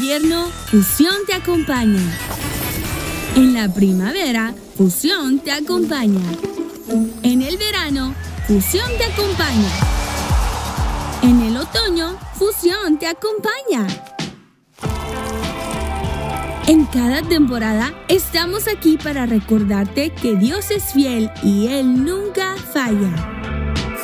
invierno, Fusión te acompaña. En la primavera, Fusión te acompaña. En el verano, Fusión te acompaña. En el otoño, Fusión te acompaña. En cada temporada estamos aquí para recordarte que Dios es fiel y Él nunca falla.